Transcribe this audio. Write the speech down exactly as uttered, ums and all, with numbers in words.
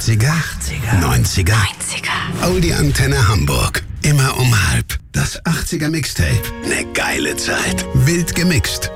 achtziger, achtziger, neunziger, neunziger. Audi Antenne Hamburg. Immer um halb. Das achtziger Mixtape. Ne geile Zeit. Wild gemixt.